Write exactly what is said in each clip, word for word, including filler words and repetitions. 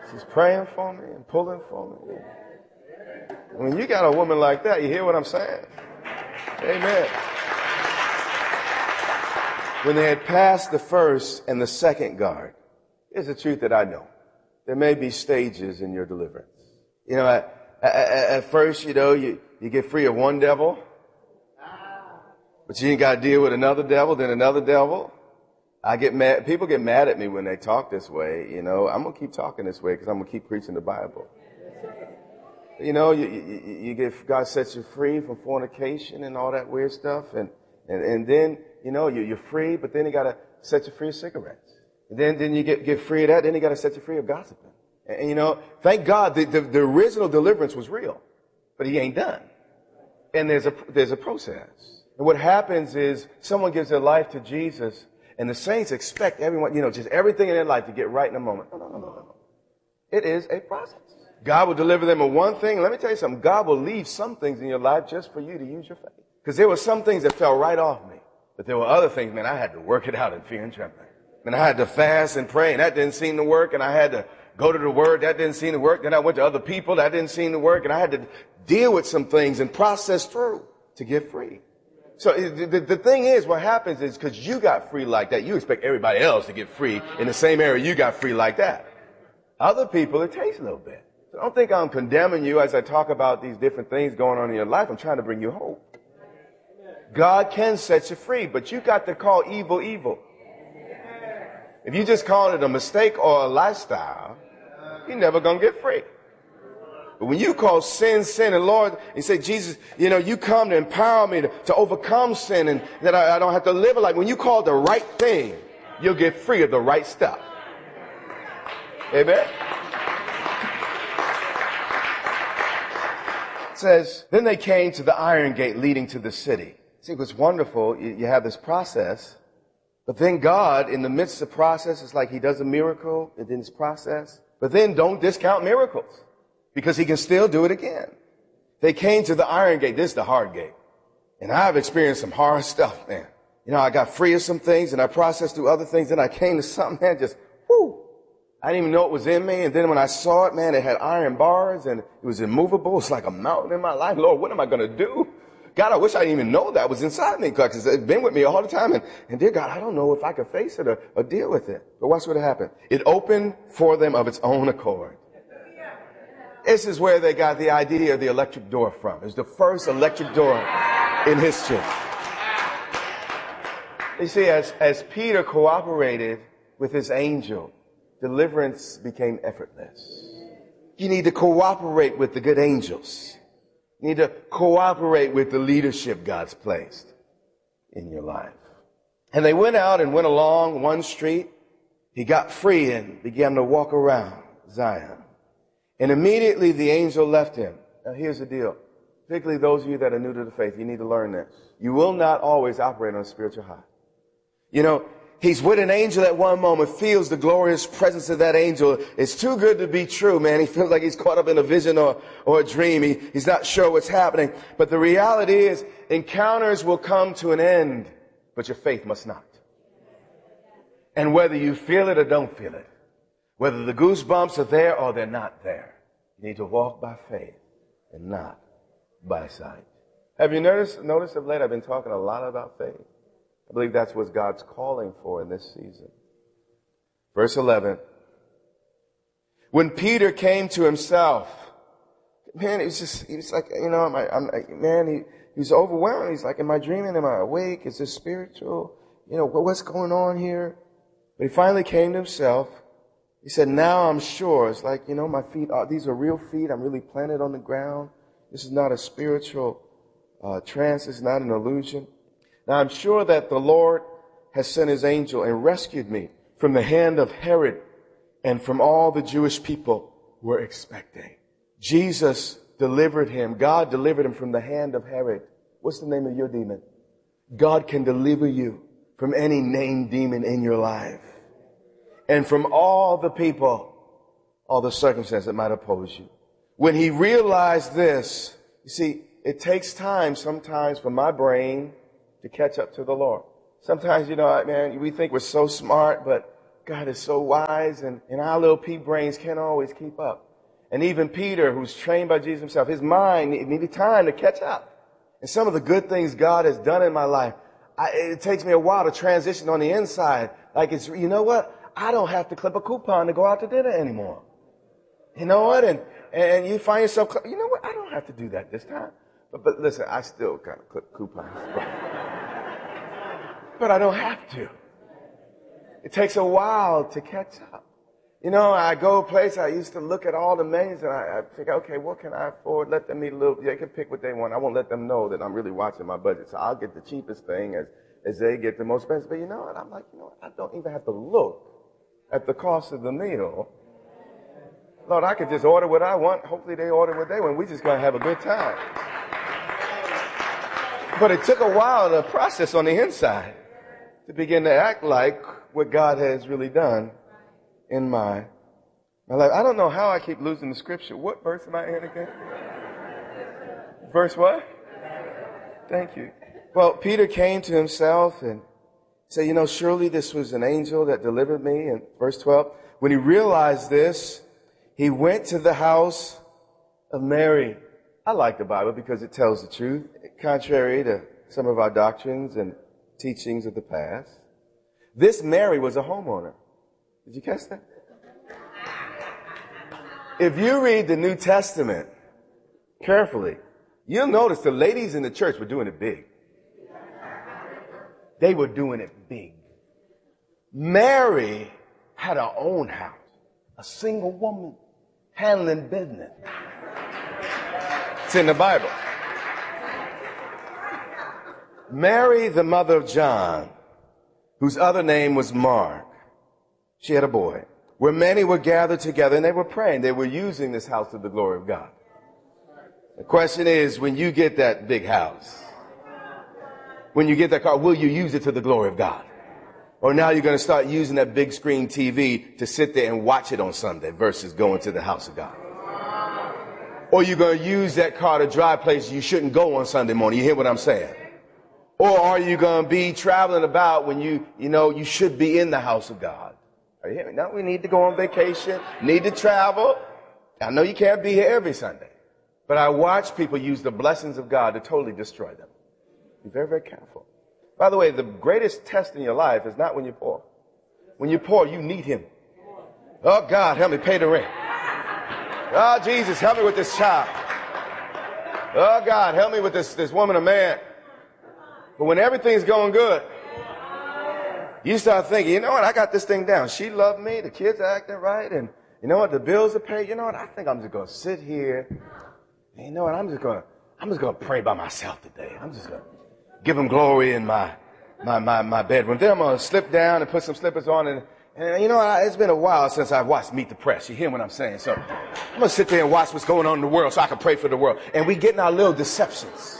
She's praying for me and pulling for me. When you got a woman like that, you hear what I'm saying? Amen. When they had passed the first and the second guard, here's the truth that I know. There may be stages in your deliverance. You know, at, at, at first, you know, you, you get free of one devil, but you ain't got to deal with another devil, then another devil. I get mad. People get mad at me when they talk this way. You know, I'm going to keep talking this way because I'm going to keep preaching the Bible. You know, you, you, you get, God sets you free from fornication and all that weird stuff. And, and, and then, you know, you, you're free, but then he got to set you free of cigarettes. And then, then you get, get free of that. Then he got to set you free of gossiping. And, and you know, thank God the, the, the original deliverance was real, but he ain't done. And there's a, there's a process. And what happens is someone gives their life to Jesus, and the saints expect everyone, you know, just everything in their life to get right in a moment. No, no, no, no, no. It is a process. God will deliver them of one thing. Let me tell you something. God will leave some things in your life just for you to use your faith. Because there were some things that fell right off me. But there were other things, man, I had to work it out in fear and trembling. And I had to fast and pray, and that didn't seem to work. And I had to go to the Word. That didn't seem to work. Then I went to other people. That didn't seem to work. And I had to deal with some things and process through to get free. So the, the thing is, what happens is because you got free like that, you expect everybody else to get free in the same area you got free like that. Other people, it takes a little bit. So don't think I'm condemning you as I talk about these different things going on in your life. I'm trying to bring you hope. God can set you free, but you got to call evil evil. If you just call it a mistake or a lifestyle, you're never going to get free. But when you call sin, sin, and Lord, you say, Jesus, you know, you come to empower me to, to overcome sin and that I, I don't have to live it like. When you call the right thing, you'll get free of the right stuff. Amen? It says, then they came to the iron gate leading to the city. See, what's wonderful, you, you have this process, but then God, in the midst of the process, it's like he does a miracle in this process. But then don't discount miracles, because he can still do it again. They came to the iron gate. This is the hard gate. And I've experienced some hard stuff, man. You know, I got free of some things and I processed through other things. Then I came to something, man, just, whoo. I didn't even know it was in me. And then when I saw it, man, it had iron bars and it was immovable. It's like a mountain in my life. Lord, what am I going to do? God, I wish I didn't even know that was inside me, because it's been with me all the time. And, and dear God, I don't know if I could face it or, or deal with it. But watch what happened. It opened for them of its own accord. This is where they got the idea of the electric door from. It's the first electric door in history. You see, as, as Peter cooperated with his angel, deliverance became effortless. You need to cooperate with the good angels. You need to cooperate with the leadership God's placed in your life. And they went out and went along one street. He got free and began to walk around Zion. And immediately the angel left him. Now here's the deal. Particularly those of you that are new to the faith, you need to learn this. You will not always operate on a spiritual high. You know, he's with an angel at one moment, feels the glorious presence of that angel. It's too good to be true, man. He feels like he's caught up in a vision or, or a dream. He, he's not sure what's happening. But the reality is, encounters will come to an end, but your faith must not. And whether you feel it or don't feel it, whether the goosebumps are there or they're not there, you need to walk by faith and not by sight. Have you noticed, noticed of late I've been talking a lot about faith? I believe that's what God's calling for in this season. Verse eleven. When Peter came to himself, man, it was just, he was like, you know, I'm, I'm, man, he, he was overwhelmed. He's like, am I dreaming? Am I awake? Is this spiritual? You know, what's going on here? But he finally came to himself. He said, now I'm sure. It's like, you know, my feet, are, these are real feet. I'm really planted on the ground. This is not a spiritual uh, trance. It's not an illusion. Now I'm sure that the Lord has sent his angel and rescued me from the hand of Herod and from all the Jewish people who were expecting. Jesus delivered him. God delivered him from the hand of Herod. What's the name of your demon? God can deliver you from any named demon in your life. And from all the people, all the circumstances that might oppose you. When he realized this, you see, it takes time sometimes for my brain to catch up to the Lord. Sometimes, you know, man, we think we're so smart, but God is so wise, and, and our little pea brains can't always keep up. And even Peter, who's trained by Jesus himself, his mind needed time to catch up. And some of the good things God has done in my life, I, it takes me a while to transition on the inside. Like it's, you know what? I don't have to clip a coupon to go out to dinner anymore. You know what? And, and you find yourself, you know what? I don't have to do that this time. But, but listen, I still kind of clip coupons. But, but I don't have to. It takes a while to catch up. You know, I go a place, I used to look at all the menus and I, I think, okay, what can I afford? Let them eat a little, they can pick what they want. I won't let them know that I'm really watching my budget. So I'll get the cheapest thing as, as they get the most expensive. But you know what? I'm like, you know what? I don't even have to look at the cost of the meal. Lord, I could just order what I want. Hopefully they order what they want. We're just going to have a good time. But it took a while to process on the inside to begin to act like what God has really done in my, my life. I don't know how I keep losing the scripture. What verse am I in again? Verse what? Thank you. Well, Peter came to himself and said, you know, surely this was an angel that delivered me. In verse twelve, when he realized this, he went to the house of Mary. I like the Bible because it tells the truth, contrary to some of our doctrines and teachings of the past. This Mary was a homeowner. Did you catch that? If you read the New Testament carefully, you'll notice the ladies in the church were doing it big. They were doing it big. Mary had her own house, a single woman handling business. It's in the Bible. Mary, the mother of John, whose other name was Mark, she had a boy, where many were gathered together and they were praying. They were using this house to the glory of God. The question is, when you get that big house, when you get that car, will you use it to the glory of God? Or now you're going to start using that big screen T V to sit there and watch it on Sunday versus going to the house of God? Or you're going to use that car to drive places you shouldn't go on Sunday morning. You hear what I'm saying? Or are you going to be traveling about when you, you know, you should be in the house of God? Are you hearing me? Now we need to go on vacation, need to travel. I know you can't be here every Sunday, but I watch people use the blessings of God to totally destroy them. Be very, very careful. By the way, the greatest test in your life is not when you're poor. When you're poor, you need Him. Oh, God, help me pay the rent. Oh, Jesus, help me with this child. Oh, God, help me with this, this woman or man. But when everything's going good, you start thinking, you know what, I got this thing down. She loved me, the kids are acting right, and you know what, the bills are paid. You know what, I think I'm just going to sit here. And you know what, I'm just going to, I'm just going to pray by myself today. I'm just going to give Him glory in my, my, my, my bedroom. Then I'm going to slip down and put some slippers on. And, and you know, I, it's been a while since I've watched Meet the Press. You hear what I'm saying? So I'm going to sit there and watch what's going on in the world so I can pray for the world. And we getting our little deceptions.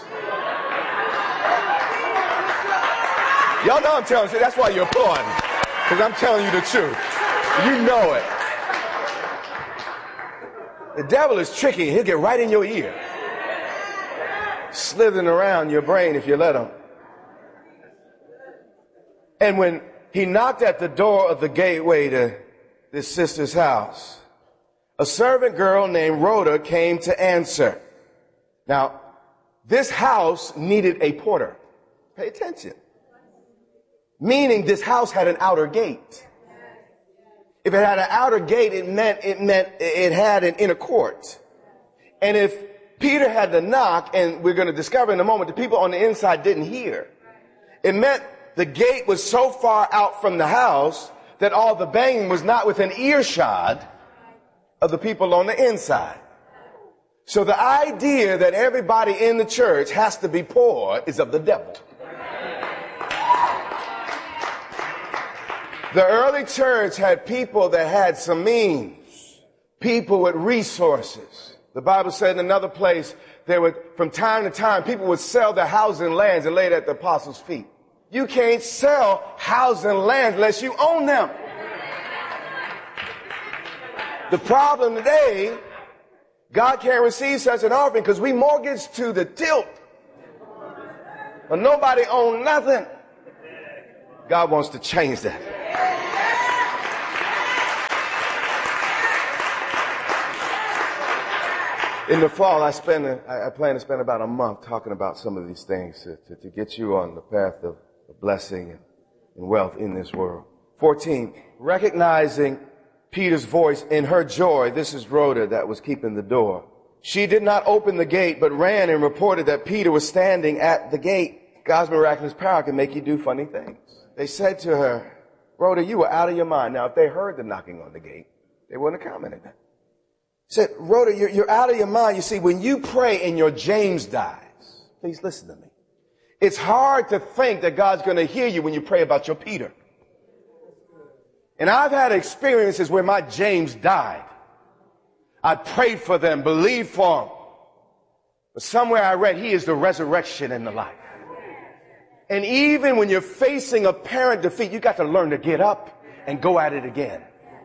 Y'all know I'm telling you. That's why you're applauding. Because I'm telling you the truth. You know it. The devil is tricky. He'll get right in your ear. Slithering around your brain if you let him. And when he knocked at the door of the gateway to this sister's house, a servant girl named Rhoda came to answer. Now, this house needed a porter. Pay attention. Meaning this house had an outer gate. If it had an outer gate, it meant, it meant it had an inner court. And if Peter had to knock, and we're going to discover in a moment, the people on the inside didn't hear. It meant the gate was so far out from the house that all the banging was not within earshot of the people on the inside. So the idea that everybody in the church has to be poor is of the devil. The early church had people that had some means, people with resources. The Bible said in another place, there would, from time to time, people would sell their houses and lands and lay it at the apostles' feet. You can't sell houses and lands unless you own them. The problem today, God can't receive such an offering because we mortgage to the tilt. But nobody owns nothing. God wants to change that. In the fall, I spend, a, I plan to spend about a month talking about some of these things to, to, to get you on the path of, of blessing and, and wealth in this world. fourteen, recognizing Peter's voice in her joy. This is Rhoda that was keeping the door. She did not open the gate, but ran and reported that Peter was standing at the gate. God's miraculous power can make you do funny things. They said to her, Rhoda, you were out of your mind. Now, if they heard the knocking on the gate, they wouldn't have commented that. Said, Rhoda, you're, you're out of your mind. You see, when you pray and your James dies, please listen to me. It's hard to think that God's going to hear you when you pray about your Peter. And I've had experiences where my James died. I prayed for them, believed for them. But somewhere I read he is the resurrection and the life. And even when you're facing apparent defeat, you got to learn to get up and go at it again.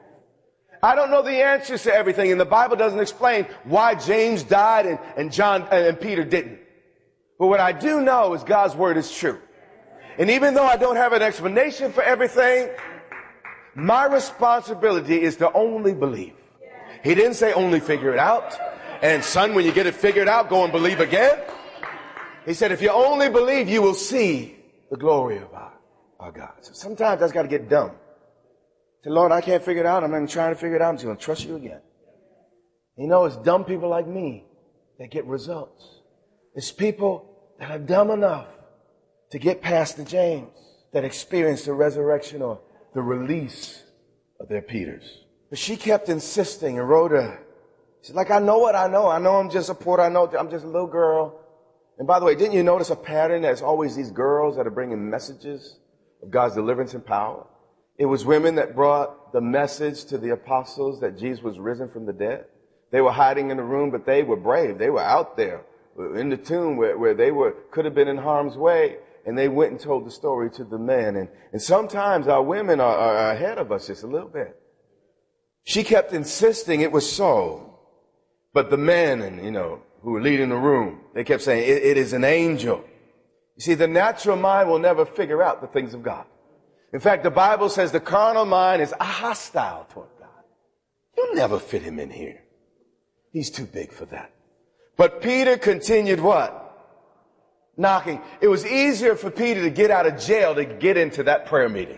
I don't know the answers to everything, and the Bible doesn't explain why James died and, and John and Peter didn't. But what I do know is God's word is true. And even though I don't have an explanation for everything, my responsibility is to only believe. He didn't say only figure it out. And son, when you get it figured out, go and believe again. He said, if you only believe, you will see the glory of our, our God. So sometimes that's got to get dumb. Say, Lord, I can't figure it out. I'm not even trying to figure it out. I'm just going to trust you again. You know, it's dumb people like me that get results. It's people that are dumb enough to get past the James, that experience the resurrection or the release of their Peters. But she kept insisting, and Rhoda, she's like, I know what I know. I know I'm just a porter. I know I'm just a little girl. And by the way, didn't you notice a pattern? There's always these girls that are bringing messages of God's deliverance and power. It was women that brought the message to the apostles that Jesus was risen from the dead. They were hiding in the room, but they were brave. They were out there in the tomb where, where they were could have been in harm's way. And they went and told the story to the men. And, and sometimes our women are, are ahead of us just a little bit. She kept insisting it was so. But the men, and you know, who were leading the room, they kept saying, it, it is an angel. You see, the natural mind will never figure out the things of God. In fact, the Bible says the carnal mind is hostile toward God. You'll never fit him in here. He's too big for that. But Peter continued what? Knocking. It was easier for Peter to get out of jail to get into that prayer meeting.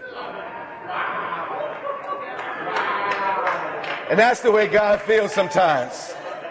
And that's the way God feels sometimes.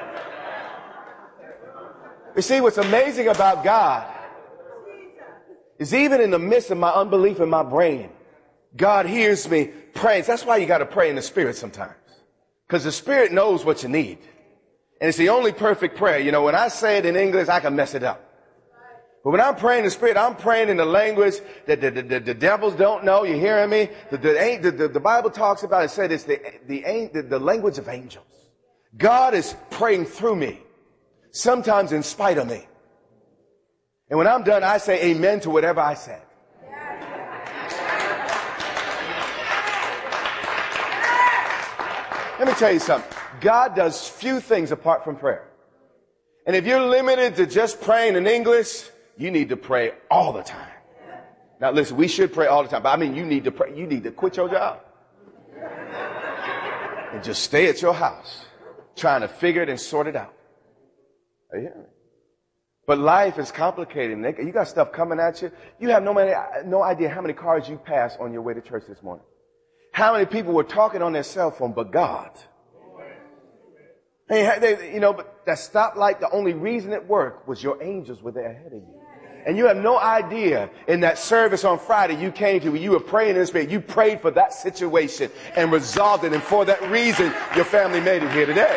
You see, what's amazing about God is even in the midst of my unbelief in my brain, God hears me praying. That's why you got to pray in the Spirit sometimes. Because the Spirit knows what you need. And it's the only perfect prayer. You know, when I say it in English, I can mess it up. But when I'm praying in the Spirit, I'm praying in the language that the, the, the, the devils don't know. You hearing me? The, the, the, the Bible talks about it, said it's the, the, the, the language of angels. God is praying through me, sometimes in spite of me. And when I'm done, I say amen to whatever I said. Let me tell you something. God does few things apart from prayer. And if you're limited to just praying in English, you need to pray all the time. Now listen, we should pray all the time, but I mean you need to pray. You need to quit your job and just stay at your house trying to figure it and sort it out. Are you hearing me? But life is complicated. You got stuff coming at you. You have no, no idea how many cars you passed on your way to church this morning. How many people were talking on their cell phone, but God. They, they, you know, but that stoplight, the only reason it worked was your angels were there ahead of you. And you have no idea in that service on Friday you came to, when you were praying in the Spirit, you prayed for that situation and resolved it. And for that reason, your family made it here today.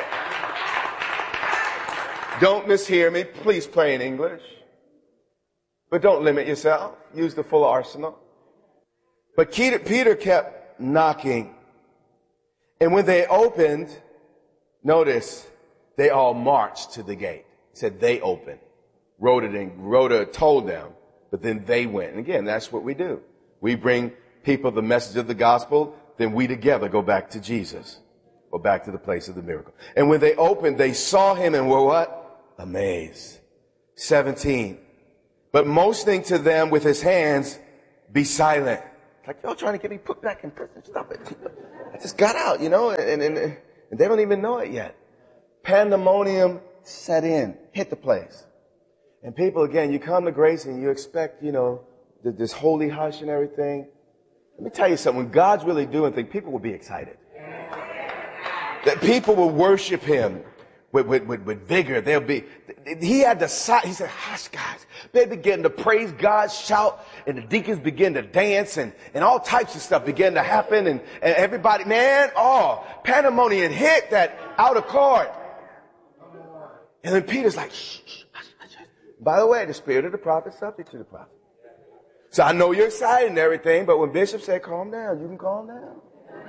Don't mishear me. Please pray in English. But don't limit yourself. Use the full arsenal. But Peter kept knocking. And when they opened, notice, they all marched to the gate. It said they opened. Rhoda, Rhoda told them, but then they went. And again, that's what we do. We bring people the message of the gospel, then we together go back to Jesus. Go back to the place of the miracle. And when they opened, they saw him and were what? Amazed. seventeen. But motioning to them with his hands, be silent. Like, y'all trying to get me put back in prison. Stop it. I just got out, you know, and, and, and they don't even know it yet. Pandemonium set in, hit the place. And people, again, you come to Grace and you expect, you know, this holy hush and everything. Let me tell you something. When God's really doing things, people will be excited. That people will worship him with, with, with, with vigor. They'll be, he had the side, he said, hush, guys. They begin to praise God, shout, and the deacons begin to dance, and, and all types of stuff began to happen. And, and everybody, man, oh, pandemonium hit that outer court. And then Peter's like, shh, shh, hush, hush, hush. By the way, the spirit of the prophet is subject to the prophet. So I know you're excited and everything, but when Bishop said, calm down, you can calm down.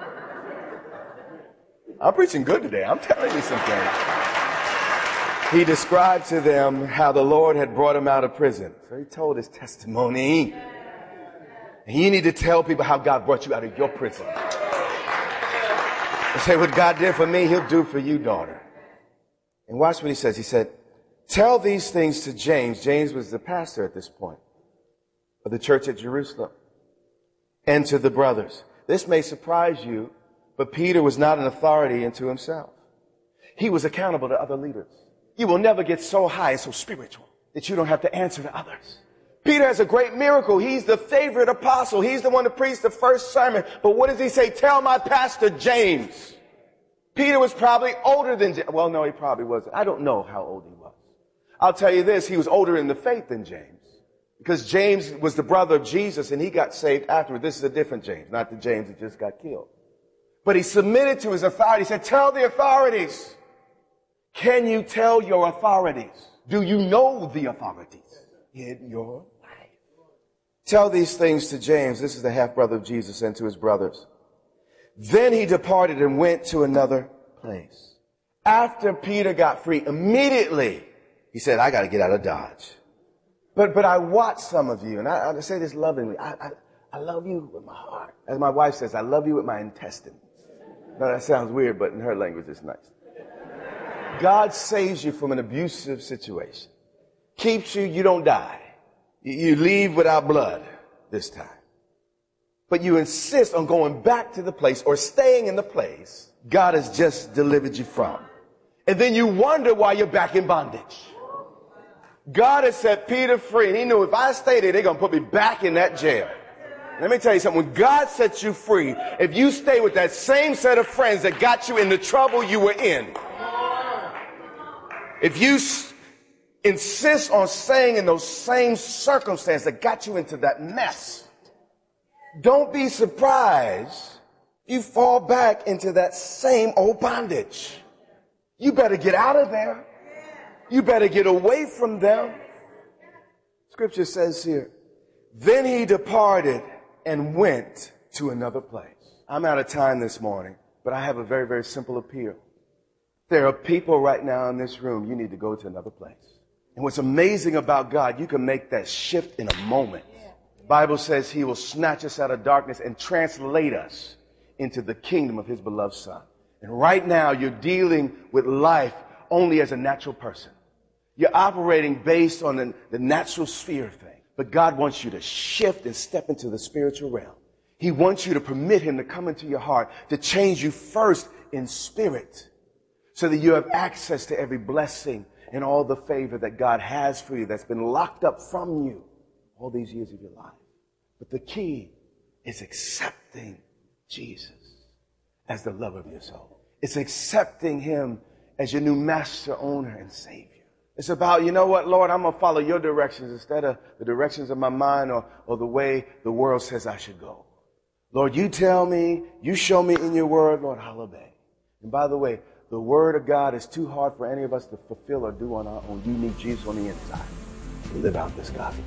I'm preaching good today. I'm telling you something. He described to them how the Lord had brought him out of prison. So he told his testimony. And you need to tell people how God brought you out of your prison. And say, what God did for me, he'll do for you, daughter. And watch what he says. He said, tell these things to James. James was the pastor at this point of the church at Jerusalem. And to the brothers. This may surprise you, but Peter was not an authority unto himself. He was accountable to other leaders. You will never get so high and so spiritual that you don't have to answer to others. Peter has a great miracle. He's the favorite apostle. He's the one to preach the first sermon. But what does he say? Tell my pastor James. Peter was probably older than James. Well, no, he probably wasn't. I don't know how old he was. I'll tell you this. He was older in the faith than James. Because James was the brother of Jesus and he got saved afterward. This is a different James, not the James that just got killed. But he submitted to his authority. He said, tell the authorities. Can you tell your authorities? Do you know the authorities in your life? Tell these things to James. This is the half-brother of Jesus, and to his brothers. Then he departed and went to another place. After Peter got free, immediately he said, I got to get out of Dodge. But, but I watch some of you, and I, I say this lovingly. I, I, I love you with my heart. As my wife says, I love you with my intestines. Now that sounds weird, but in her language it's nice. God saves you from an abusive situation. Keeps you, you don't die. You leave without blood this time. But you insist on going back to the place or staying in the place God has just delivered you from. And then you wonder why you're back in bondage. God has set Peter free, and he knew if I stay there, they're going to put me back in that jail. Let me tell you something. When God sets you free, if you stay with that same set of friends that got you in the trouble you were in, if you s- insist on staying in those same circumstances that got you into that mess, don't be surprised you fall back into that same old bondage. You better get out of there. You better get away from them. Scripture says here, then he departed and went to another place. I'm out of time this morning, but I have a very, very simple appeal. There are people right now in this room, you need to go to another place. And what's amazing about God, you can make that shift in a moment. The Bible says he will snatch us out of darkness and translate us into the kingdom of his beloved Son. And right now, you're dealing with life only as a natural person. You're operating based on the, the natural sphere thing. But God wants you to shift and step into the spiritual realm. He wants you to permit him to come into your heart, to change you first in spirit, so that you have access to every blessing and all the favor that God has for you that's been locked up from you all these years of your life. But the key is accepting Jesus as the lover of your soul. It's accepting him as your new master, owner, and savior. It's about, you know what, Lord, I'm going to follow your directions instead of the directions of my mind or, or the way the world says I should go. Lord, you tell me, you show me in your word, Lord, I'll obey. And by the way, the word of God is too hard for any of us to fulfill or do on our own. You need Jesus on the inside to live out this gospel.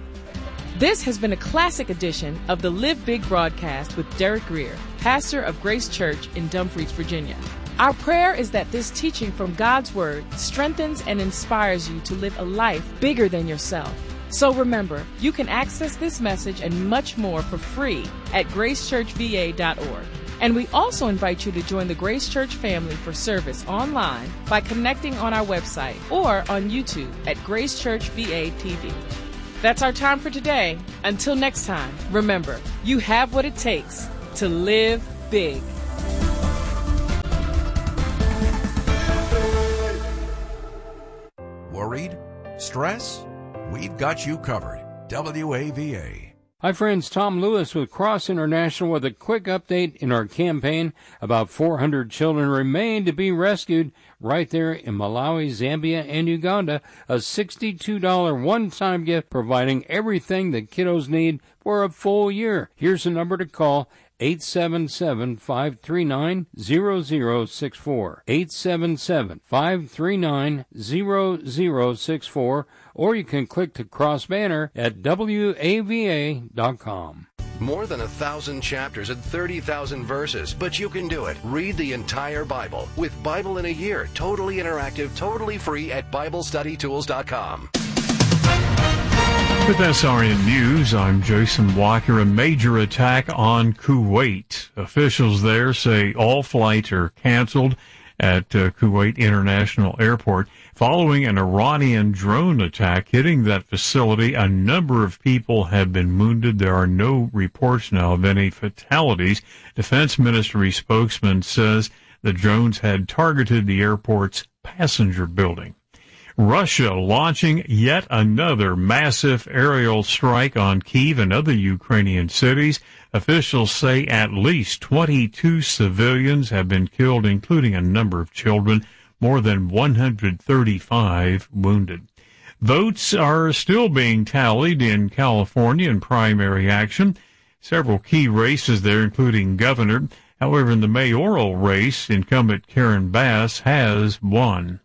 This has been a classic edition of the Live Big broadcast with Derek Grier, pastor of Grace Church in Dumfries, Virginia. Our prayer is that this teaching from God's Word strengthens and inspires you to live a life bigger than yourself. So remember, you can access this message and much more for free at grace church v a dot org. And we also invite you to join the Grace Church family for service online by connecting on our website or on YouTube at Grace Church V A T V. That's our time for today. Until next time, remember, you have what it takes to live big. Worried? Stress? We've got you covered. W A V A. Hi friends, Tom Lewis with Cross International with a quick update in our campaign. About four hundred children remain to be rescued right there in Malawi, Zambia, and Uganda. A sixty-two dollars one-time gift providing everything that kiddos need for a full year. Here's the number to call, eight seven seven, five three nine, zero zero six four, eight seven seven, five three nine, zero zero six four, or you can click to Cross Banner at W A V A dot com. More than a thousand chapters and thirty thousand verses, but you can do it. Read the entire Bible with Bible in a Year, totally interactive, totally free at Bible Study Tools dot com. With S R N News, I'm Jason Walker. A major attack on Kuwait. Officials there say all flights are canceled at uh, Kuwait International Airport following an Iranian drone attack hitting that facility. A number of people have been wounded. There are no reports now of any fatalities. Defense Ministry spokesman says the drones had targeted the airport's passenger building. Russia launching yet another massive aerial strike on Kyiv and other Ukrainian cities. Officials say at least twenty-two civilians have been killed, including a number of children, more than one hundred thirty-five wounded. Votes are still being tallied in California in primary action. Several key races there, including governor. However, in the mayoral race, incumbent Karen Bass has won.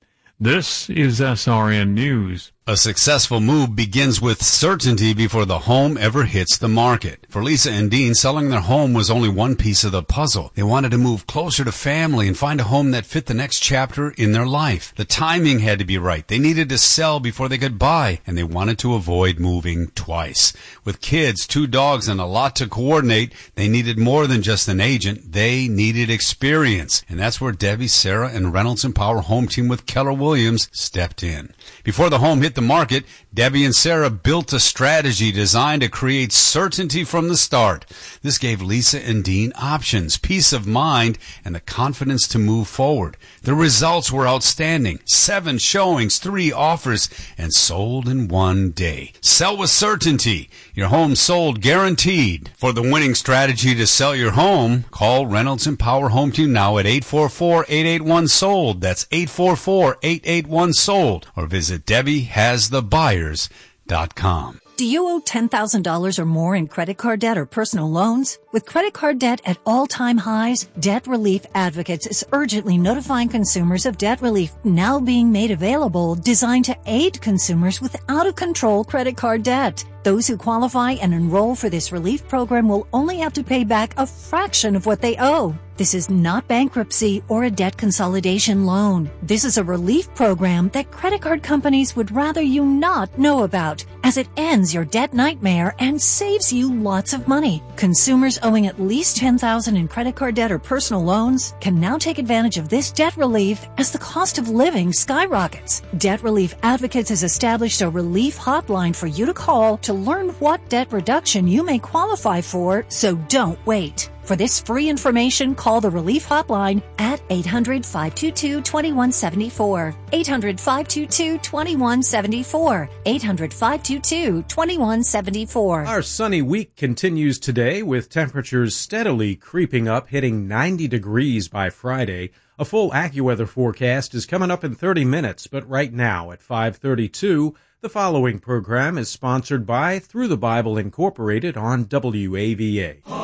This is S R N News. A successful move begins with certainty before the home ever hits the market. For Lisa and Dean, selling their home was only one piece of the puzzle. They wanted to move closer to family and find a home that fit the next chapter in their life. The timing had to be right. They needed to sell before they could buy, and they wanted to avoid moving twice. With kids, two dogs, and a lot to coordinate, they needed more than just an agent. They needed experience. And that's where Debbie, Sarah, and Reynolds and Power Home Team with Keller Williams stepped in. Before the home hit the market, Debbie and Sarah built a strategy designed to create certainty from the start. This gave Lisa and Dean options, peace of mind, and the confidence to move forward. The results were outstanding. Seven showings, three offers, and sold in one day. Sell with certainty. Your home sold guaranteed. For the winning strategy to sell your home, call Reynolds and Power Home Team now at eight four four, eight eight one, sold. That's eight four four, eight eight one, sold. Or visit Debbie Has The Buyers dot com. Do you owe ten thousand dollars or more in credit card debt or personal loans? With credit card debt at all-time highs, Debt Relief Advocates is urgently notifying consumers of debt relief now being made available, designed to aid consumers with out-of-control credit card debt. Those who qualify and enroll for this relief program will only have to pay back a fraction of what they owe. This is not bankruptcy or a debt consolidation loan. This is a relief program that credit card companies would rather you not know about, as it ends your debt nightmare and saves you lots of money. Consumers owing at least ten thousand dollars in credit card debt or personal loans can now take advantage of this debt relief as the cost of living skyrockets. Debt Relief Advocates has established a relief hotline for you to call to learn what debt reduction you may qualify for, so don't wait. For this free information, call the Relief Hotline at eight hundred, five two two, two one seven four, eight hundred, five two two, two one seven four, eight hundred, five two two, two one seven four. Our sunny week continues today with temperatures steadily creeping up, hitting ninety degrees by Friday. A full AccuWeather forecast is coming up in thirty minutes, but right now at five thirty-two, the following program is sponsored by Through the Bible Incorporated on W A V A.